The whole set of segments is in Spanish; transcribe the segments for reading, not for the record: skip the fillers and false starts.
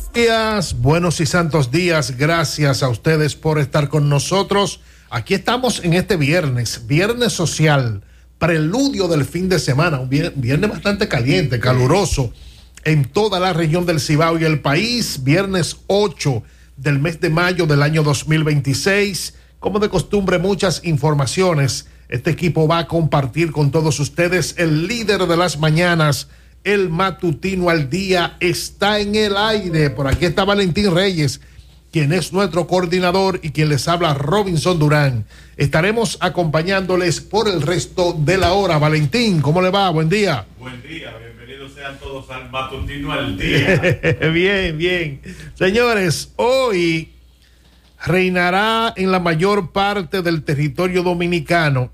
Días, buenos y santos días. Gracias a ustedes por estar con nosotros. Aquí estamos en este viernes social, preludio del fin de semana, un viernes bastante caliente, caluroso en toda la región del Cibao y el país. Viernes 8 del mes de mayo del año 2026. Como de costumbre, muchas informaciones. Este equipo va a compartir con todos ustedes. El líder de las mañanas, el matutino al día, está en el aire. Por aquí está Valentín Reyes, quien es nuestro coordinador, y quien les habla, Robinson Durán. Estaremos acompañándoles por el resto de la hora. Valentín, ¿cómo le va? Buen día. Buen día, bienvenidos sean todos al matutino al día. Bien, bien. Señores, hoy reinará en la mayor parte del territorio dominicano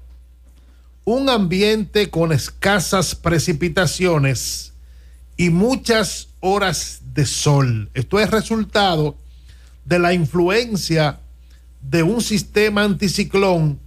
un ambiente con escasas precipitaciones y muchas horas de sol. Esto es resultado de la influencia de un sistema anticiclón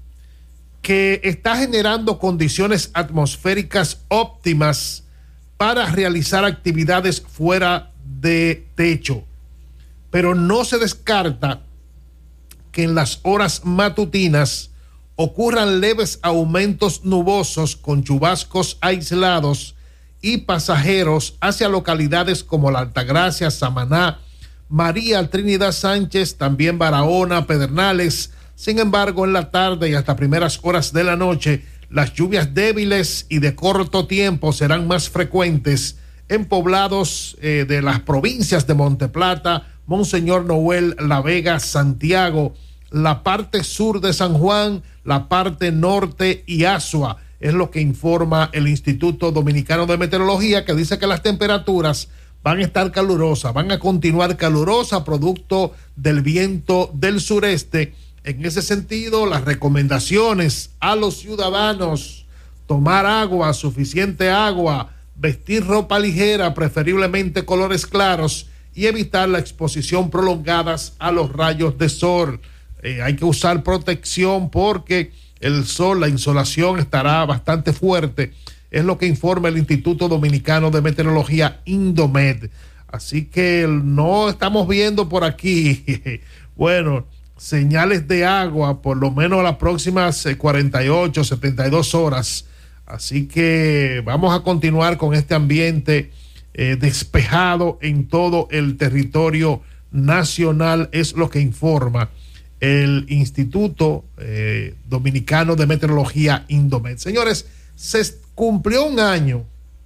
que está generando condiciones atmosféricas óptimas para realizar actividades fuera de techo. Pero no se descarta que en las horas matutinas ocurran leves aumentos nubosos con chubascos aislados y pasajeros hacia localidades como La Altagracia, Samaná, María Trinidad Sánchez, también Barahona, Pedernales. Sin embargo, en la tarde y hasta primeras horas de la noche, las lluvias débiles y de corto tiempo serán más frecuentes en poblados de las provincias de Monteplata, Monseñor Noel, La Vega, Santiago, la parte sur de San Juan, la parte norte y Azua. Es lo que informa el Instituto Dominicano de Meteorología, que dice que las temperaturas van a estar calurosas, van a continuar calurosas, producto del viento del sureste. En ese sentido, las recomendaciones a los ciudadanos: tomar agua, suficiente agua, vestir ropa ligera, preferiblemente colores claros, y evitar la exposición prolongadas a los rayos de sol. Hay que usar protección porque el sol, la insolación estará bastante fuerte. Es lo que informa el Instituto Dominicano de Meteorología, Indomed. Así que no estamos viendo por aquí, bueno, señales de agua, por lo menos las próximas 48, 72 horas. Así que vamos a continuar con este ambiente despejado en todo el territorio nacional. Es lo que informa el Instituto Dominicano de Meteorología, Indomed. Señores, se cumplió un año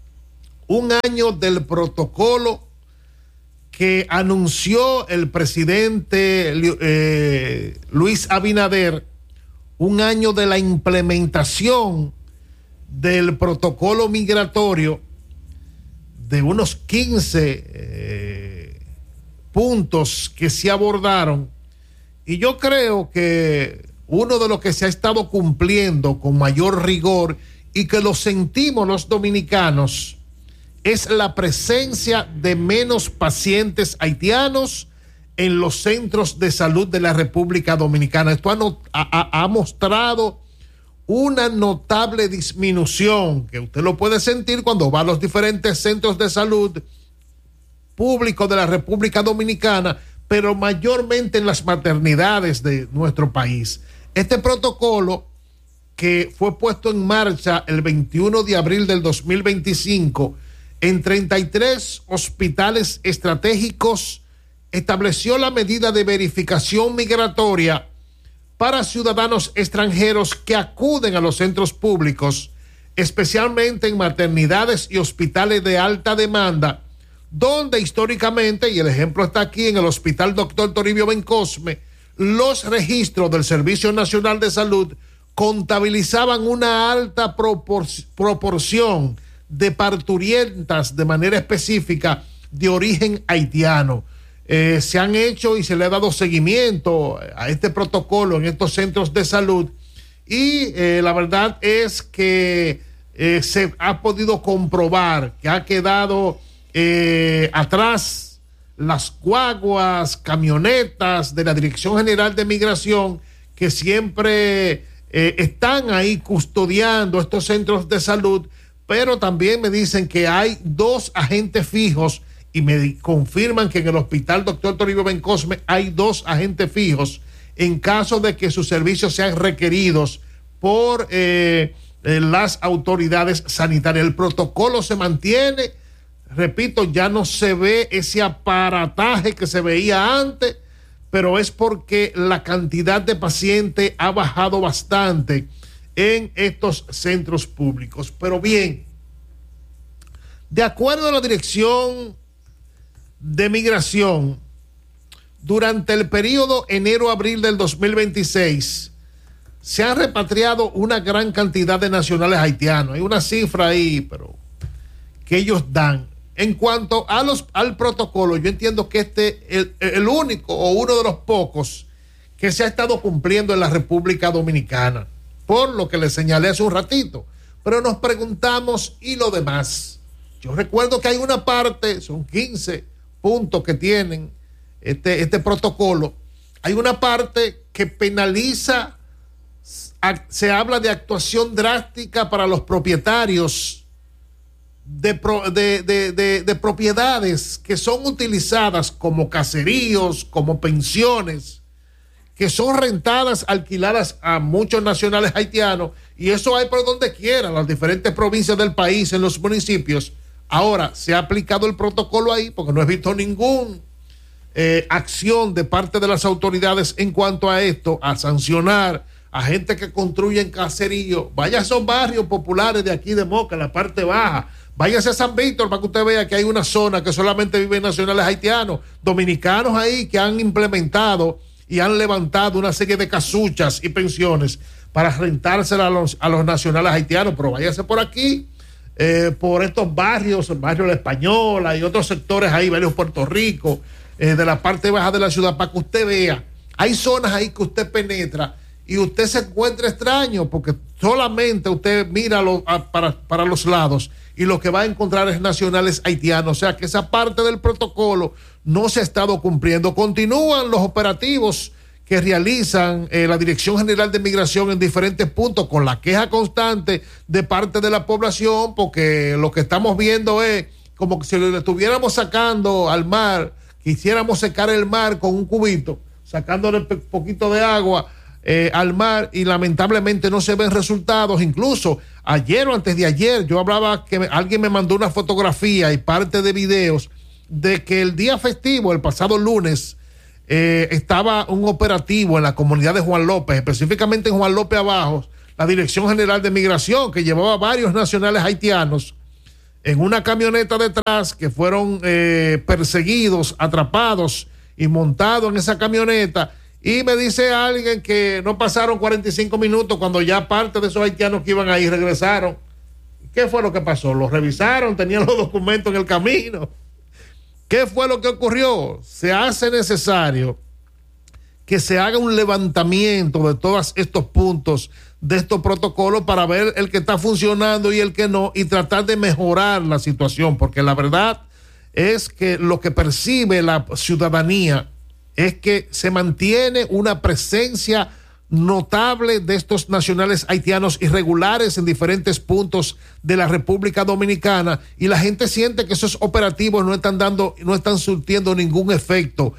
del protocolo que anunció el presidente Luis Abinader, un año de la implementación del protocolo migratorio, de unos 15 puntos que se abordaron. Y yo creo que uno de los que se ha estado cumpliendo con mayor rigor y que lo sentimos los dominicanos es la presencia de menos pacientes haitianos en los centros de salud de la República Dominicana. Esto ha mostrado una notable disminución, que usted lo puede sentir cuando va a los diferentes centros de salud públicos de la República Dominicana, pero mayormente en las maternidades de nuestro país. Este protocolo, que fue puesto en marcha el 21 de abril del 2025 en 33 hospitales estratégicos, estableció la medida de verificación migratoria para ciudadanos extranjeros que acuden a los centros públicos, especialmente en maternidades y hospitales de alta demanda, donde históricamente, y el ejemplo está aquí en el Hospital Dr. Toribio Bencosme, los registros del Servicio Nacional de Salud contabilizaban una alta proporción de parturientas de manera específica de origen haitiano. Se han hecho y se le ha dado seguimiento a este protocolo en estos centros de salud, y la verdad es que se ha podido comprobar que ha quedado atrás las guaguas, camionetas de la Dirección General de Migración, que siempre están ahí custodiando estos centros de salud, pero también me dicen que hay 2 agentes fijos y me confirman que en el hospital Dr. Toribio Bencosme hay 2 agentes fijos en caso de que sus servicios sean requeridos por las autoridades sanitarias. El protocolo se mantiene, repito, ya no se ve ese aparataje que se veía antes, pero es porque la cantidad de pacientes ha bajado bastante en estos centros públicos. Pero bien, de acuerdo a la Dirección de Migración, durante el periodo enero-abril del 2026, se han repatriado una gran cantidad de nacionales haitianos. Hay una cifra ahí, pero que ellos dan. En cuanto a al protocolo, yo entiendo que este es el único o uno de los pocos que se ha estado cumpliendo en la República Dominicana, por lo que les señalé hace un ratito. Pero nos preguntamos, ¿y lo demás? Yo recuerdo que hay una parte, son 15 puntos que tienen este protocolo. Hay una parte que penaliza, se habla de actuación drástica para los propietarios de propiedades que son utilizadas como caseríos, como pensiones, que son rentadas, alquiladas a muchos nacionales haitianos, y eso hay por donde quiera, en las diferentes provincias del país, en los municipios. Ahora, se ha aplicado el protocolo ahí porque no he visto ninguna acción de parte de las autoridades en cuanto a esto, a sancionar a gente que construye en caserío. Vaya a esos barrios populares de aquí de Moca, en la parte baja. Váyase a San Víctor para que usted vea que hay una zona que solamente viven nacionales haitianos, dominicanos ahí que han implementado y han levantado una serie de casuchas y pensiones para rentárselas a los nacionales haitianos. Pero váyase por aquí, por estos barrios, el barrio La Española y otros sectores ahí, barrios Puerto Rico, de la parte baja de la ciudad, para que usted vea. Hay zonas ahí que usted penetra y usted se encuentra extraño porque solamente usted mira para los lados y lo que va a encontrar es nacionales haitianos. O sea que esa parte del protocolo no se ha estado cumpliendo. Continúan los operativos que realizan la Dirección General de Migración en diferentes puntos con la queja constante de parte de la población, porque lo que estamos viendo es como que si le estuviéramos sacando al mar, quisiéramos secar el mar con un cubito, sacándole un poquito de agua al mar, y lamentablemente no se ven resultados. Incluso ayer o antes de ayer yo hablaba que alguien me mandó una fotografía y parte de videos de que el día festivo, el pasado lunes, estaba un operativo en la comunidad de Juan López, específicamente en Juan López Abajo, la Dirección General de Migración, que llevaba varios nacionales haitianos en una camioneta detrás, que fueron perseguidos, atrapados y montados en esa camioneta. Y me dice alguien que no pasaron 45 minutos cuando ya parte de esos haitianos que iban ahí regresaron. ¿Qué fue lo que pasó? ¿Los revisaron? ¿Tenían los documentos en el camino? ¿Qué fue lo que ocurrió? Se hace necesario que se haga un levantamiento de todos estos puntos, de estos protocolos, para ver el que está funcionando y el que no, y tratar de mejorar la situación, porque la verdad es que lo que percibe la ciudadanía es que se mantiene una presencia notable de estos nacionales haitianos irregulares en diferentes puntos de la República Dominicana, y la gente siente que esos operativos no están surtiendo ningún efecto,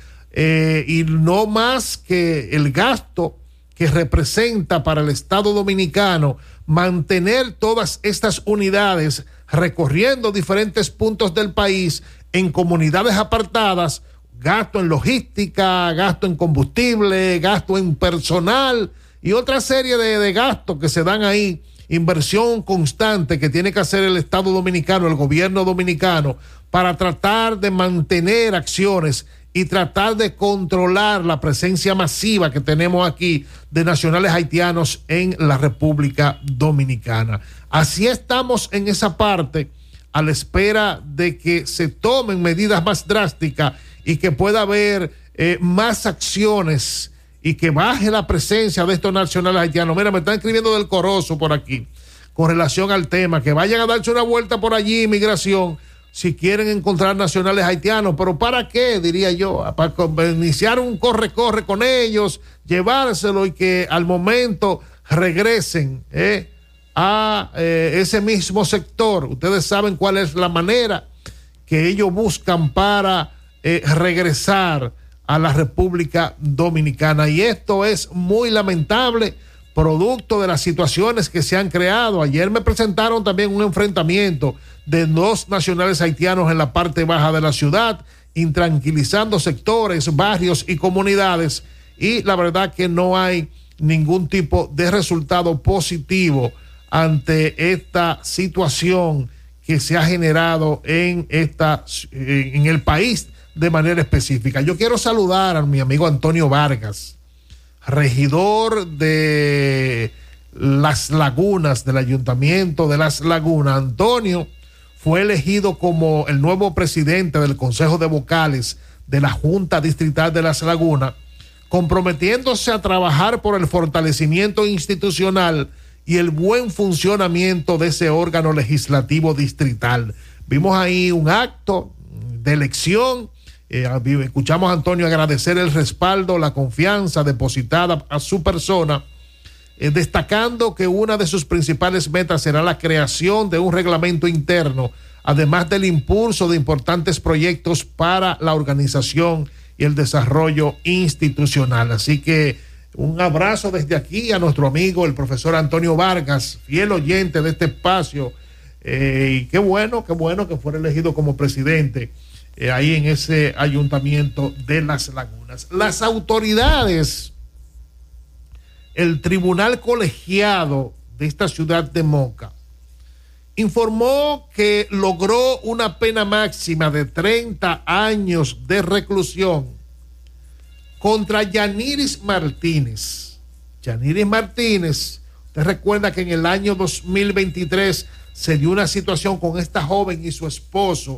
y no más que el gasto que representa para el Estado dominicano mantener todas estas unidades recorriendo diferentes puntos del país en comunidades apartadas. Gasto en logística, gasto en combustible, gasto en personal y otra serie de gastos que se dan ahí, inversión constante que tiene que hacer el Estado dominicano, el gobierno dominicano, para tratar de mantener acciones y tratar de controlar la presencia masiva que tenemos aquí de nacionales haitianos en la República Dominicana. Así estamos en esa parte, a la espera de que se tomen medidas más drásticas y que pueda haber más acciones y que baje la presencia de estos nacionales haitianos. Mira, me están escribiendo del Corozo por aquí con relación al tema, que vayan a darse una vuelta por allí, inmigración, si quieren encontrar nacionales haitianos. Pero ¿para qué? Diría yo, para iniciar un corre-corre con ellos, llevárselo y que al momento regresen a ese mismo sector. Ustedes saben cuál es la manera que ellos buscan para regresar a la República Dominicana. Y esto es muy lamentable, producto de las situaciones que se han creado. Ayer me presentaron también un enfrentamiento de 2 nacionales haitianos en la parte baja de la ciudad, intranquilizando sectores, barrios y comunidades, y la verdad que no hay ningún tipo de resultado positivo ante esta situación que se ha generado en el país de manera específica. Yo quiero saludar a mi amigo Antonio Vargas, regidor de Las Lagunas, del Ayuntamiento de Las Lagunas. Antonio fue elegido como el nuevo presidente del Consejo de Vocales de la Junta Distrital de Las Lagunas, comprometiéndose a trabajar por el fortalecimiento institucional y el buen funcionamiento de ese órgano legislativo distrital. Vimos ahí un acto de elección. Escuchamos a Antonio agradecer el respaldo, la confianza depositada a su persona, destacando que una de sus principales metas será la creación de un reglamento interno, además del impulso de importantes proyectos para la organización y el desarrollo institucional. Así que un abrazo desde aquí a nuestro amigo el profesor Antonio Vargas, fiel oyente de este espacio, y qué bueno que fuera elegido como presidente ahí en ese Ayuntamiento de Las Lagunas. Las autoridades, el tribunal colegiado de esta ciudad de Moca, informó que logró una pena máxima de 30 años de reclusión contra Yaniris Martínez. Yaniris Martínez, usted recuerda que en el año 2023 se dio una situación con esta joven y su esposo,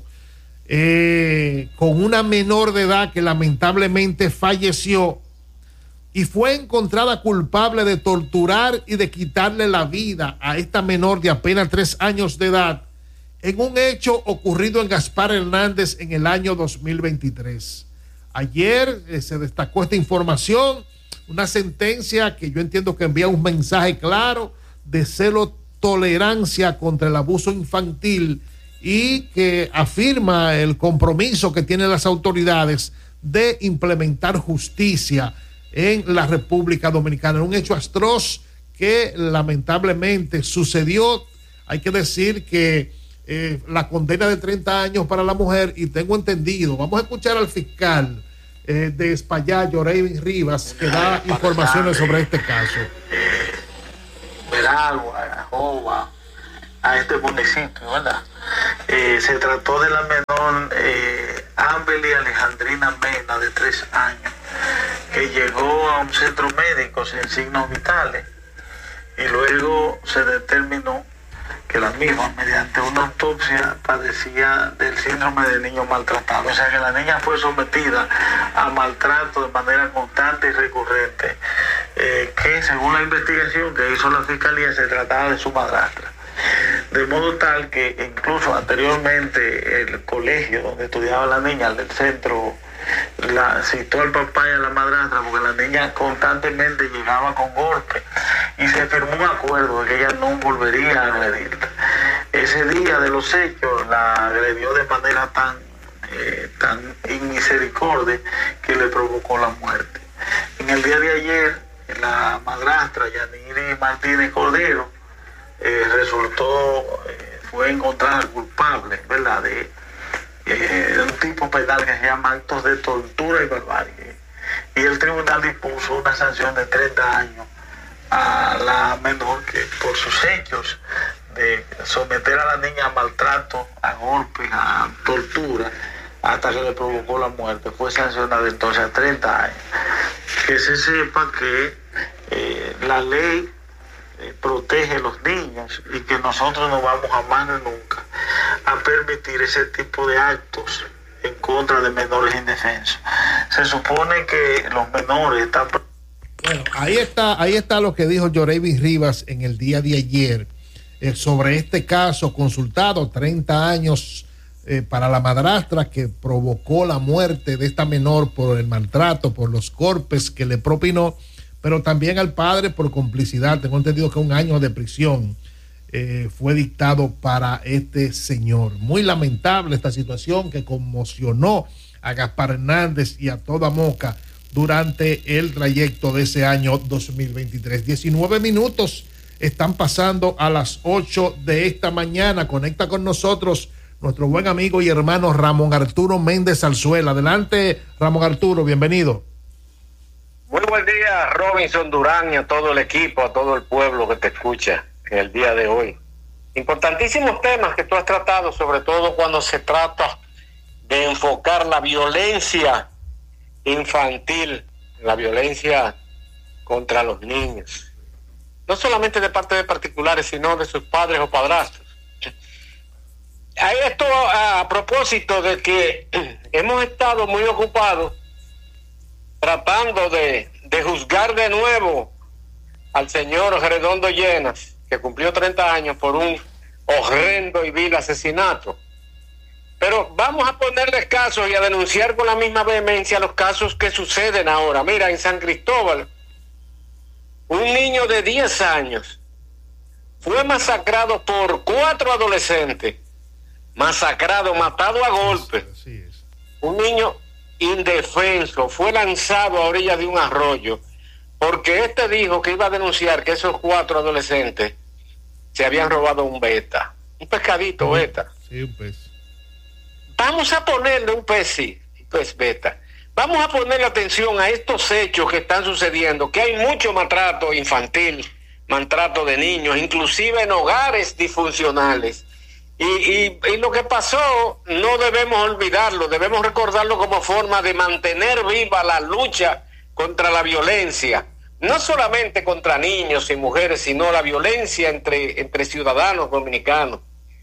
con una menor de edad que lamentablemente falleció y fue encontrada culpable de torturar y de quitarle la vida a esta menor de apenas 3 años de edad en un hecho ocurrido en Gaspar Hernández en el año 2023. Ayer se destacó esta información, una sentencia que yo entiendo que envía un mensaje claro de cero tolerancia contra el abuso infantil y que afirma el compromiso que tienen las autoridades de implementar justicia en la República Dominicana. Un hecho atroz que lamentablemente sucedió. Hay que decir que la condena de 30 años para la mujer, y tengo entendido, vamos a escuchar al fiscal de Espaillá, Yorey Rivas, que da informaciones sobre este caso. Veragua, Joba, a este municipio, ¿verdad? Se trató de la menor Ambeli Alejandrina Mena, de 3 años, que llegó a un centro médico sin signos vitales y luego se determinó que la misma, mediante una autopsia, padecía del síndrome del niño maltratado. O sea que la niña fue sometida a maltrato de manera constante y recurrente, que según la investigación que hizo la fiscalía se trataba de su madrastra. De modo tal que incluso anteriormente el colegio donde estudiaba la niña, el del centro, la citó al papá y a la madrastra porque la niña constantemente llegaba con golpes y se firmó un acuerdo de que ella no volvería a agredirla. Ese día de los hechos la agredió de manera tan inmisericordia que le provocó la muerte. En el día de ayer la madrastra Yaniri Martínez Cordero fue encontrada culpable, ¿verdad?, de un tipo penal que se llama actos de tortura y barbarie, y el tribunal dispuso una sanción de 30 años a la menor que por sus hechos de someter a la niña a maltrato, a golpes, a tortura, hasta que le provocó la muerte, fue sancionada entonces a 30 años. Que se sepa que la ley protege a los niños y que nosotros no vamos jamás nunca a permitir ese tipo de actos en contra de menores indefensos. Se supone que los menores están... Bueno, ahí está lo que dijo Yorey Rivas en el día de ayer sobre este caso consultado, 30 años para la madrastra que provocó la muerte de esta menor por el maltrato, por los golpes que le propinó, pero también al padre por complicidad. Tengo entendido que 1 año de prisión fue dictado para este señor. Muy lamentable esta situación que conmocionó a Gaspar Hernández y a toda Moca durante el trayecto de ese año 2023. 19 minutos están pasando a las 8 de esta mañana. Conecta con nosotros nuestro buen amigo y hermano Ramón Arturo Méndez Zarzuela. Adelante, Ramón Arturo, bienvenido. Muy buen día, Robinson Durán, y a todo el equipo, a todo el pueblo que te escucha en el día de hoy. Importantísimos temas que tú has tratado, sobre todo cuando se trata de enfocar la violencia infantil, la violencia contra los niños, no solamente de parte de particulares, sino de sus padres o padrastros. Esto a propósito de que hemos estado muy ocupados tratando de juzgar de nuevo al señor Redondo Llenas, que cumplió 30 años por un horrendo y vil asesinato. Pero vamos a ponerles casos y a denunciar con la misma vehemencia los casos que suceden ahora. Mira, en San Cristóbal, un niño de 10 años fue masacrado por 4 adolescentes. Masacrado, matado a golpes. Así es. Un niño indefenso fue lanzado a orillas de un arroyo porque este dijo que iba a denunciar que esos 4 adolescentes se habían robado un beta, un pescadito beta. Sí, un pez. Vamos a ponerle un pez, sí, un pez beta. Vamos a ponerle atención a estos hechos que están sucediendo, que hay mucho maltrato infantil, maltrato de niños, inclusive en hogares disfuncionales. Y lo que pasó no debemos olvidarlo, debemos recordarlo como forma de mantener viva la lucha contra la violencia, no solamente contra niños y mujeres, sino la violencia entre ciudadanos dominicanos.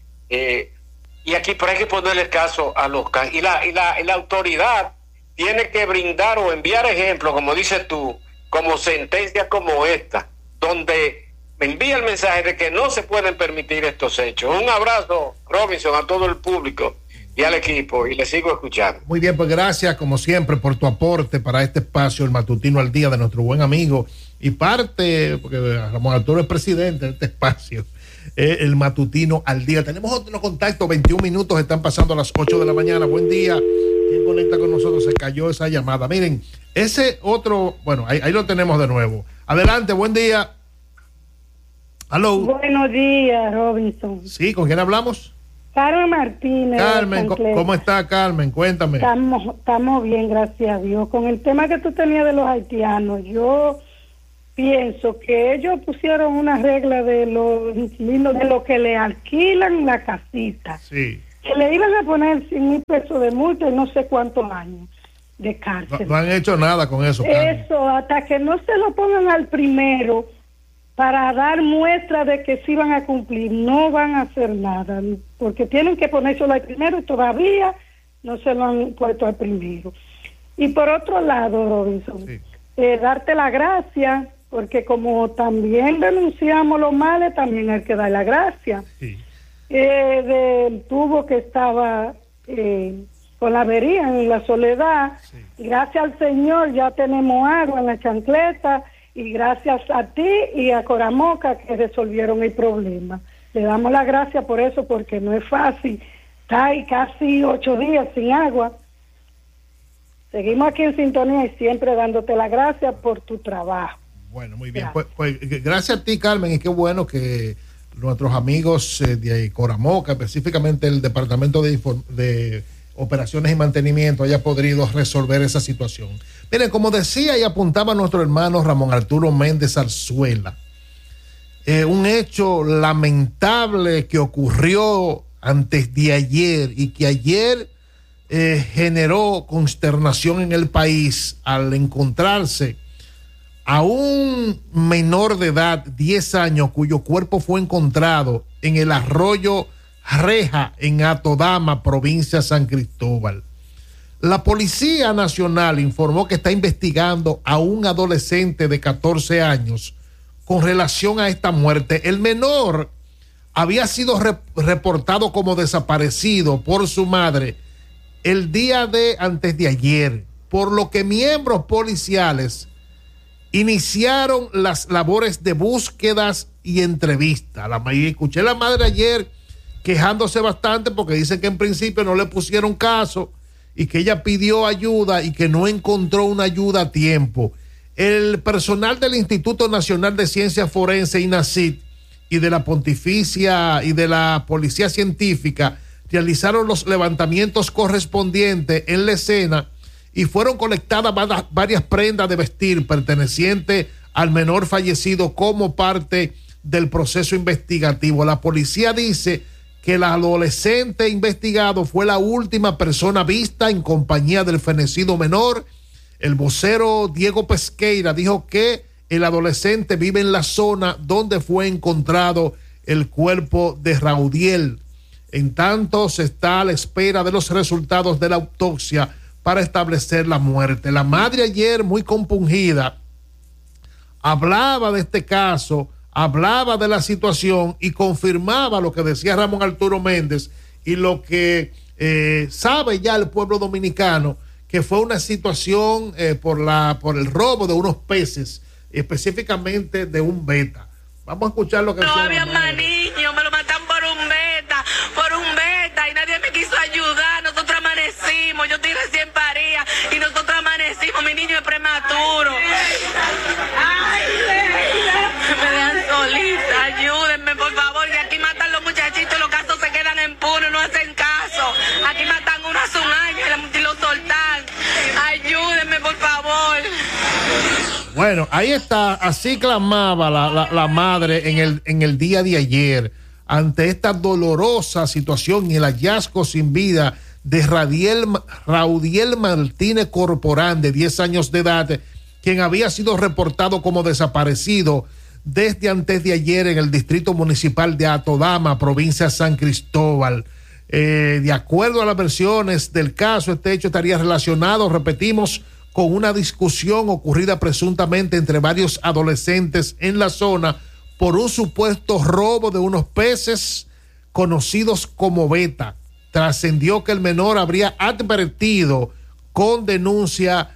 Y aquí pero hay que ponerle caso a los casos. Y la autoridad tiene que brindar o enviar ejemplos, como dices tú, como sentencias como esta, donde envía el mensaje de que no se pueden permitir estos hechos. Un abrazo, Robinson, a todo el público y al equipo, y le sigo escuchando. Muy bien, pues gracias como siempre por tu aporte para este espacio, el Matutino al Día, de nuestro buen amigo y parte, porque Ramón Arturo es presidente de este espacio, el Matutino al Día. Tenemos otro contacto, 21 minutos, están pasando a las 8 de la mañana. Buen día. ¿Quién conecta con nosotros? Se cayó esa llamada. Miren, ese otro, bueno, ahí lo tenemos de nuevo. Adelante, buen día. Aló. Buenos días, Robinson. Sí, ¿con quién hablamos? Carmen Martínez. Carmen, ¿cómo está Carmen? Cuéntame. Estamos bien, gracias a Dios. Con el tema que tú tenías de los haitianos, yo pienso que ellos pusieron una regla de lo que le alquilan la casita. Sí. Que le iban a poner 100,000 pesos de multa y no sé cuántos años de cárcel. No han hecho nada con eso, Carmen. Eso, hasta que no se lo pongan al primero para dar muestra de que sí van a cumplir, no van a hacer nada, porque tienen que ponérselo al primero y todavía no se lo han puesto al primero. Y por otro lado, Robinson, Sí. Darte la gracia, porque como también denunciamos los males, también hay que dar la gracia. Sí. Del tubo que estaba con la avería en la Soledad, Sí. gracias al Señor ya tenemos agua en la chancleta, y gracias a ti y a Coramoca que resolvieron el problema. Le damos las gracias por eso, porque no es fácil. Está ahí casi 8 días sin agua. Seguimos aquí en sintonía y siempre dándote las gracias por tu trabajo. Bueno, muy bien. Gracias. Pues gracias a ti, Carmen, y qué bueno que nuestros amigos de Coramoca, específicamente el Departamento de Operaciones y Mantenimiento, haya podido resolver esa situación. Miren, como decía y apuntaba nuestro hermano Ramón Arturo Méndez Zarzuela, un hecho lamentable que ocurrió antes de ayer y que ayer generó consternación en el país al encontrarse a un menor de edad, 10 años, cuyo cuerpo fue encontrado en el arroyo Reja, en Atodama, provincia de San Cristóbal. La Policía Nacional informó que está investigando a un adolescente de 14 años con relación a esta muerte. El menor había sido reportado como desaparecido por su madre el día de antes de ayer, por lo que miembros policiales iniciaron las labores de búsquedas y entrevistas. Escuché a la madre ayer quejándose bastante porque dice que en principio no le pusieron caso y que ella pidió ayuda y que no encontró una ayuda a tiempo. El personal del Instituto Nacional de Ciencias Forenses, INACIT, y de la Pontificia y de la Policía Científica realizaron los levantamientos correspondientes en la escena y fueron colectadas varias prendas de vestir pertenecientes al menor fallecido como parte del proceso investigativo. La policía dice que el adolescente investigado fue la última persona vista en compañía del fenecido menor. El vocero Diego Pesqueira dijo que el adolescente vive en la zona donde fue encontrado el cuerpo de Raudiel. En tanto, se está a la espera de los resultados de la autopsia para establecer la muerte. La madre ayer, muy compungida, hablaba de este caso, hablaba de la situación y confirmaba lo que decía Ramón Arturo Méndez y lo que sabe ya el pueblo dominicano, que fue una situación por el robo de unos peces, específicamente de un beta. Vamos a escuchar lo que no había más niños, me lo matan por un beta y nadie me quiso ayudar. Nosotros amanecimos, yo estoy recién parida y nosotros amanecimos, mi niño es prematuro. Ay, me dejan solita, ayúdenme por favor, que aquí matan los muchachitos, los casos se quedan en impunes, no hacen caso. Aquí matan uno hace un año y lo soltan. Ayúdenme por favor. Bueno, ahí está, así clamaba la madre en el día de ayer ante esta dolorosa situación y el hallazgo sin vida de Raudiel Martínez Corporán, de 10 años de edad, quien había sido reportado como desaparecido desde antes de ayer en el distrito municipal de Atodama, provincia de San Cristóbal. De acuerdo a las versiones del caso, este hecho estaría relacionado, repetimos, con una discusión ocurrida presuntamente entre varios adolescentes en la zona por un supuesto robo de unos peces conocidos como beta. Trascendió que el menor habría advertido con denuncia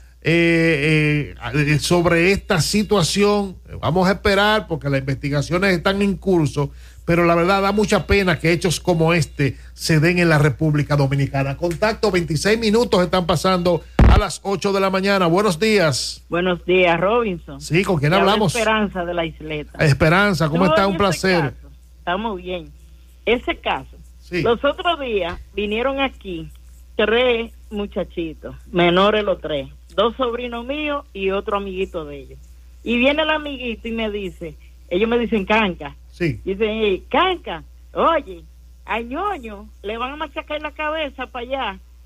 sobre esta situación. Vamos a esperar porque las investigaciones están en curso, pero la verdad da mucha pena que hechos como este se den en la República Dominicana. Contacto, 26 minutos están pasando a las 8 de la mañana. Buenos días. Buenos días, Robinson. Sí, ¿con quién hablamos? Esperanza de la Isleta. Esperanza, ¿cómo está? Un placer. Estamos bien. Ese caso, sí. Los otros días vinieron aquí 3 muchachitos, menores los 3, 2 sobrinos míos y otro amiguito de ellos. Y viene el amiguito y me dice, ellos me dicen Canca. Sí. Dicen, hey, Canca, oye, a Ñoño le van a machacar la cabeza para allá